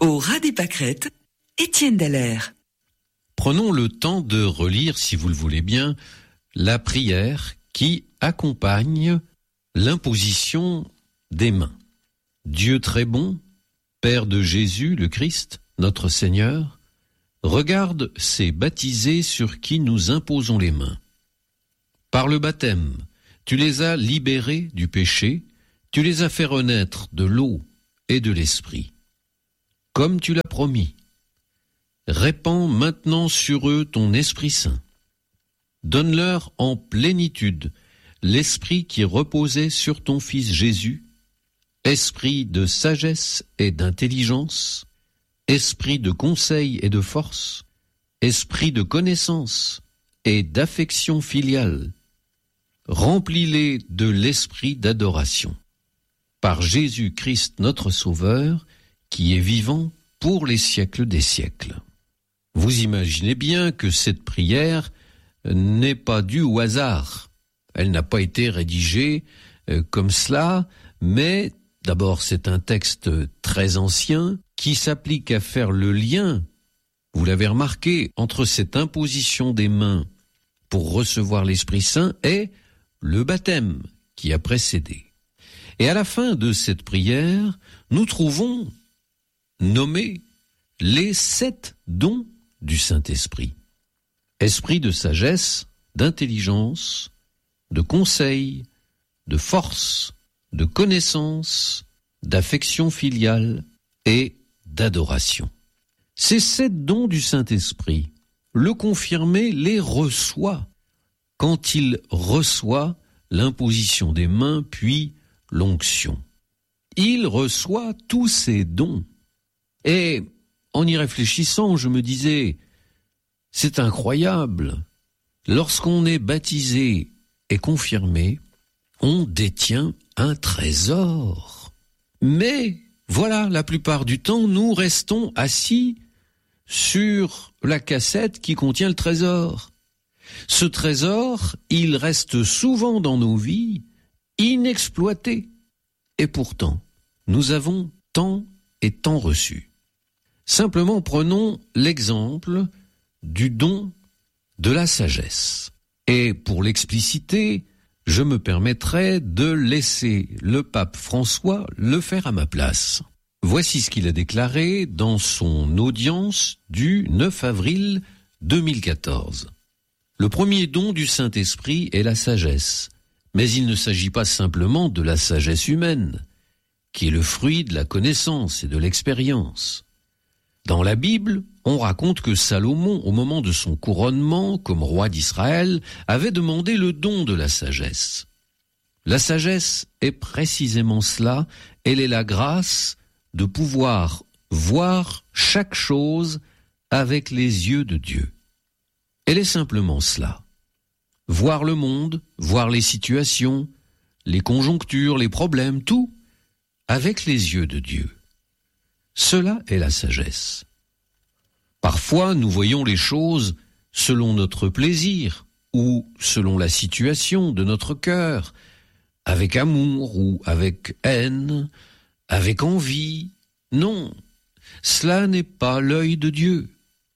Au ras des pâquerettes, Étienne Dallaire. Prenons le temps de relire, si vous le voulez bien, la prière qui accompagne l'imposition des mains. Dieu très bon, Père de Jésus, le Christ, notre Seigneur, regarde ces baptisés sur qui nous imposons les mains. Par le baptême, tu les as libérés du péché, tu les as fait renaître de l'eau et de l'esprit. Comme tu l'as promis, répands maintenant sur eux ton Esprit Saint. Donne-leur en plénitude l'esprit qui reposait sur ton Fils Jésus, esprit de sagesse et d'intelligence, esprit de conseil et de force, esprit de connaissance et d'affection filiale. Remplis-les de l'esprit d'adoration. Par Jésus-Christ notre Sauveur, qui est vivant pour les siècles des siècles. Vous imaginez bien que cette prière n'est pas due au hasard. Elle n'a pas été rédigée comme cela, mais d'abord c'est un texte très ancien qui s'applique à faire le lien, vous l'avez remarqué, entre cette imposition des mains pour recevoir l'Esprit Saint et le baptême qui a précédé. Et à la fin de cette prière, nous trouvons nommés les 7 dons du Saint-Esprit. Esprit de sagesse, d'intelligence, de conseil, de force, de connaissance, d'affection filiale et d'adoration. Ces 7 dons du Saint-Esprit, le confirmé les reçoit quand il reçoit l'imposition des mains puis l'onction. Il reçoit tous ces dons. Et en y réfléchissant, je me disais, c'est incroyable. Lorsqu'on est baptisé et confirmé, on détient un trésor. Mais voilà, la plupart du temps, nous restons assis sur la cassette qui contient le trésor. Ce trésor, il reste souvent dans nos vies inexploité. Et pourtant, nous avons tant et tant reçu. Simplement prenons l'exemple du don de la sagesse. Et pour l'expliciter, je me permettrai de laisser le pape François le faire à ma place. Voici ce qu'il a déclaré dans son audience du 9 avril 2014. Le premier don du Saint-Esprit est la sagesse, mais il ne s'agit pas simplement de la sagesse humaine, qui est le fruit de la connaissance et de l'expérience. Dans la Bible, on raconte que Salomon, au moment de son couronnement comme roi d'Israël, avait demandé le don de la sagesse. La sagesse est précisément cela, elle est la grâce de pouvoir voir chaque chose avec les yeux de Dieu. Elle est simplement cela. Voir le monde, voir les situations, les conjonctures, les problèmes, tout, avec les yeux de Dieu. Cela est la sagesse. Parfois, nous voyons les choses selon notre plaisir ou selon la situation de notre cœur, avec amour ou avec haine, avec envie. Non, cela n'est pas l'œil de Dieu.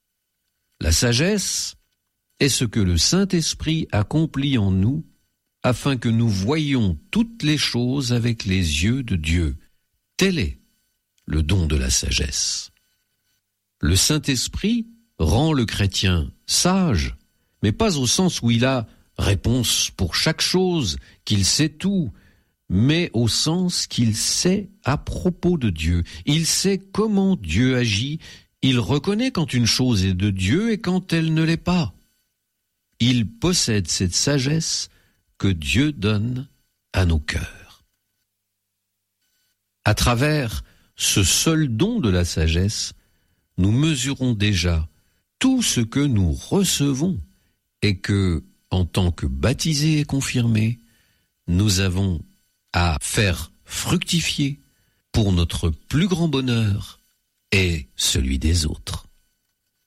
La sagesse est ce que le Saint-Esprit accomplit en nous afin que nous voyions toutes les choses avec les yeux de Dieu. Tel est le don de la sagesse. Le Saint-Esprit rend le chrétien sage, mais pas au sens où il a réponse pour chaque chose, qu'il sait tout, mais au sens qu'il sait à propos de Dieu. Il sait comment Dieu agit, il reconnaît quand une chose est de Dieu et quand elle ne l'est pas. Il possède cette sagesse que Dieu donne à nos cœurs. À travers ce seul don de la sagesse, nous mesurons déjà tout ce que nous recevons et que, en tant que baptisés et confirmés, nous avons à faire fructifier pour notre plus grand bonheur et celui des autres.